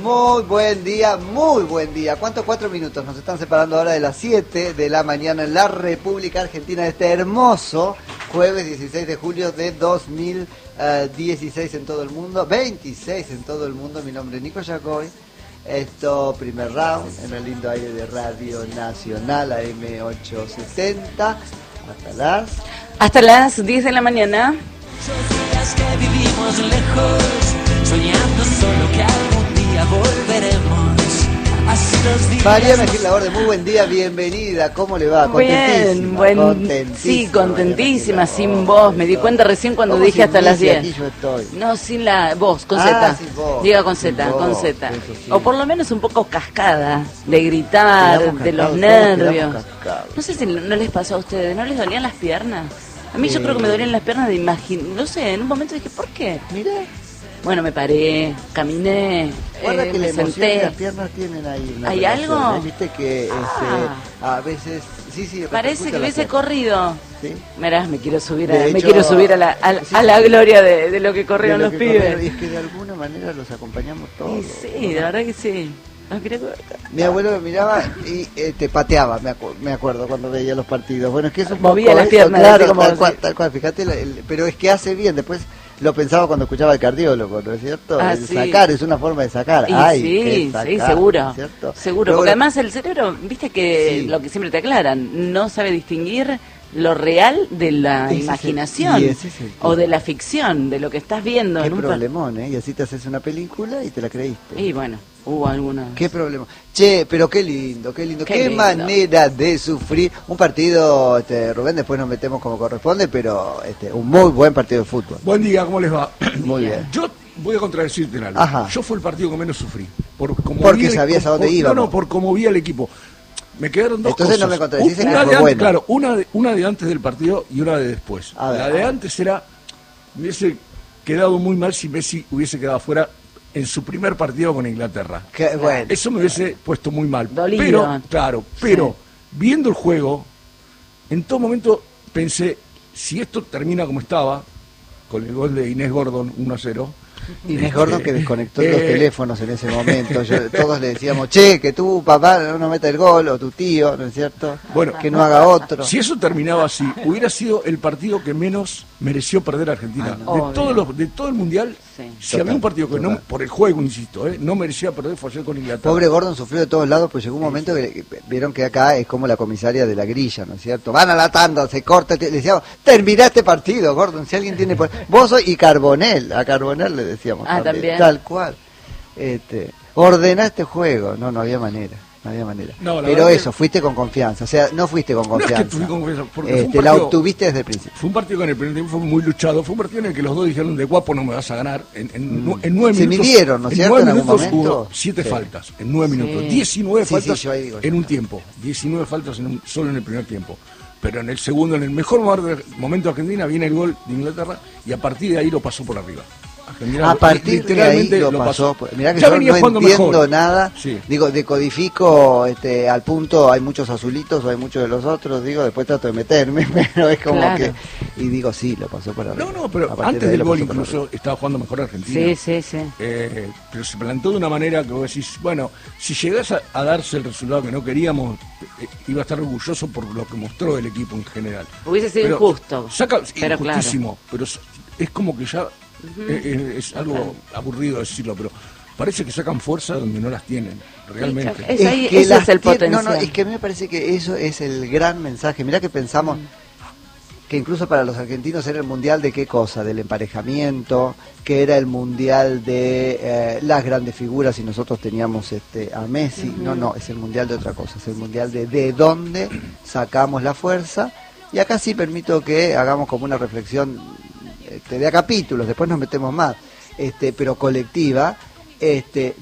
muy buen día, muy buen día. ¿Cuántos 4 minutos nos están separando ahora de las 7 de la mañana en la República Argentina de este hermoso jueves 16 de julio de 2016 en todo el mundo, 26 en todo el mundo? Mi nombre es Nico Yacoy. Esto, primer round, en el lindo aire de Radio Nacional, AM870, hasta las 10 de la mañana. Días que vivimos lejos, soñando solo que algún día volveremos. Así los días. Mariana Gil Laborde, muy buen día, bienvenida, ¿cómo le va? Bien, sí, contentísima, sin voz. Me di cuenta recién cuando dije hasta las 10. Aquí yo estoy. No, sin la voz, con Z. Diga con Z, con Z. Sí. O por lo menos un poco cascada, de gritar, de los nervios. No sé si no les pasó a ustedes, ¿no les dolían las piernas? A mí yo creo que me dolían las piernas de imaginar, no sé, en un momento dije, ¿por qué? Mira. Bueno, me paré, caminé, que me senté. Las piernas tienen ahí una ¿Hay relación, algo? ¿eh? Viste que a veces, sí, parece que hubiese corrido. ¿Sí? Mirá, me quiero subir a la gloria de lo que corrieron los pibes. Y es que de alguna manera los acompañamos todos. Y sí, de verdad que sí. Mi abuelo me miraba y te pateaba, me acuerdo cuando veía los partidos. Bueno, es que eso movía las piernas, claro, tal cual, fíjate, pero es que hace bien. Después lo pensaba cuando escuchaba el cardiólogo, ¿no es cierto? Sí. Sacar es una forma de sacar. Sí, seguro. ¿Cierto? Seguro, porque además el cerebro, viste que lo que siempre te aclaran, no sabe distinguir lo real de la imaginación o de la ficción, de lo que estás viendo. Qué problemón, ¿eh? Y así te haces una película y te la creíste. Y bueno, hubo alguna. Qué problema. Che, pero qué lindo. Qué manera de sufrir un partido, Rubén, después nos metemos como corresponde, pero un muy buen partido de fútbol. Buen día, ¿cómo les va? Muy bien. Yo voy a contradecirte en algo. Ajá. Yo fue el partido que menos sufrí. Porque sabías a dónde iba. No, por cómo vi al equipo. Me quedaron dos Entonces cosas. No me contradices que una fue de buena. Claro, una de antes del partido y una de después. La de antes era, me hubiese quedado muy mal si Messi hubiese quedado fuera en su primer partido con Inglaterra. Bueno. Eso me hubiese puesto muy mal. Dolido. Pero viendo el juego, en todo momento pensé, si esto termina como estaba, con el gol de Inés Gordon 1-0. Inés Gordon que desconectó los teléfonos en ese momento. Todos le decíamos, que tu papá no meta el gol, o tu tío, ¿no es cierto? Bueno, que no haga otro. Si eso terminaba así, hubiera sido el partido que menos mereció perder Argentina. De todo el Mundial, si había un partido que no, por el juego, insisto, no merecía perder, fue ayer con Inglaterra. Pobre Gordon sufrió de todos lados, pues llegó un momento que vieron que acá es como la comisaria de la grilla, ¿no es cierto? Van a la tanda, se corta, le decíamos, termina este partido, Gordon, si alguien tiene... Vos y Carbonell, a Carbonell le decíamos también. Tal cual. Ordena este juego, no había manera. No, pero eso, fuiste con confianza, o sea, no fuiste con confianza. No es que fui con confianza, porque fue un partido, la obtuviste desde el principio. Fue un partido que en el primer tiempo fue muy luchado, fue un partido en el que los dos dijeron, de guapo no me vas a ganar. En 9 minutos. Se midieron, ¿no es cierto? En algún momento. Hubo 7 faltas, en 9 minutos. 19 faltas en un tiempo. 19 faltas solo en el primer tiempo. Pero en el segundo, en el mejor momento de Argentina, viene el gol de Inglaterra y a partir de ahí lo pasó por arriba. A partir de ahí lo pasó. Mirá que yo no entiendo mejor. Nada. Sí. Digo, decodifico al punto, hay muchos azulitos o hay muchos de los otros, después trato de meterme, pero es como que... Y digo, sí, lo pasó por arriba. No, pero antes del gol incluso estaba jugando mejor Argentina. Sí. Pero se plantó de una manera que vos decís, bueno, si llegás a darse el resultado que no queríamos, iba a estar orgulloso por lo que mostró el equipo en general. Hubiese sido injusto. Injustísimo, pero es como que ya... es algo aburrido decirlo, pero parece que sacan fuerza donde no las tienen, realmente. Ese es el potencial. No, es que a mí me parece que eso es el gran mensaje. Mirá que pensamos que incluso para los argentinos era el mundial de qué cosa, del emparejamiento, que era el mundial de las grandes figuras y nosotros teníamos a Messi. No, es el mundial de otra cosa, es el mundial de dónde sacamos la fuerza. Y acá sí permito que hagamos como una reflexión de a capítulos, después nos metemos más, pero colectiva,